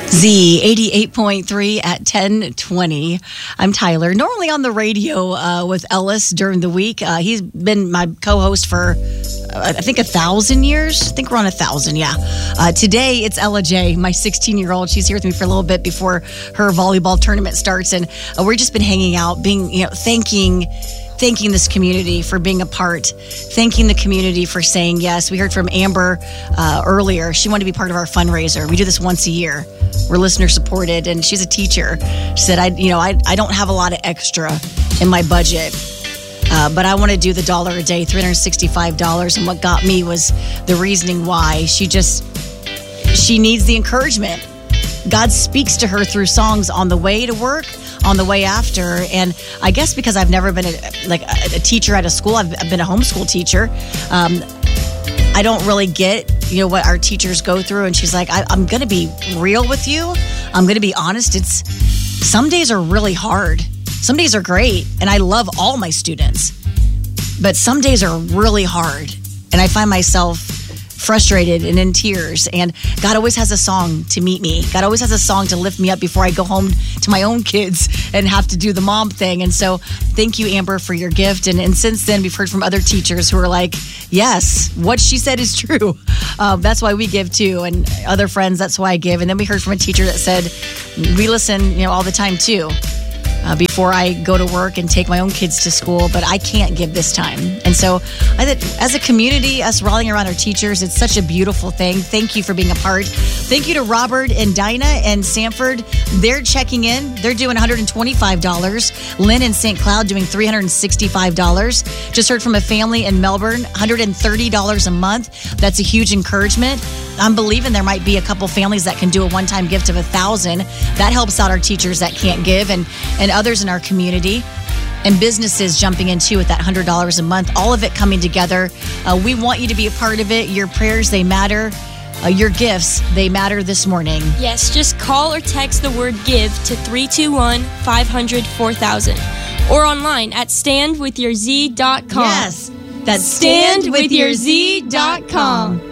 Z 88.3 at 10:20. I'm Tyler. Normally on the radio with Ellis during the week. He's been my co-host for I think 1,000 years. I think we're on 1,000. Yeah. Today it's Ella J, my 16-year-old. She's here with me for a little bit before her volleyball tournament starts, and we've just been hanging out, thanking this community for being a part, thanking the community for saying yes. We heard from Amber earlier. She wanted to be part of our fundraiser. We do this once a year. We're listener supported, and she's a teacher. She said, I don't have a lot of extra in my budget, but I want to do the $1 a day, $365. And what got me was the reasoning why. She needs the encouragement. God speaks to her through songs on the way to work, on the way after. And I guess because I've never been a teacher at a school, I've been a homeschool teacher. I don't really get, what our teachers go through. And she's like, I'm going to be real with you. I'm going to be honest. Some days are really hard. Some days are great. And I love all my students. But some days are really hard. And I find myself frustrated and in tears. And God always has a song to meet me. God always has a song to lift me up before I go home to my own kids and have to do the mom thing. And so thank you, Amber, for your gift. And since then, we've heard from other teachers who are like, yes, what she said is true. That's why we give too. And other friends, that's why I give. And then we heard from a teacher that said, we listen, all the time too. Before I go to work and take my own kids to school, but I can't give this time. And so as a community, us rallying around our teachers, it's such a beautiful thing. Thank you for being a part. Thank you to Robert and Dinah and Sanford. They're checking in. They're doing $125. Lynn and St. Cloud doing $365. Just heard from a family in Melbourne, $130 a month. That's a huge encouragement. I'm believing there might be a couple families that can do a one-time gift of $1,000. That helps out our teachers that can't give and others in our community, and businesses jumping in too with that $100 a month. All of it coming together. We want you to be a part of it. Your prayers, they matter. Your gifts, they matter this morning. Yes, just call or text the word GIVE to 321-500-4000 or online at standwithyourz.com. Yes, that's standwithyourz.com.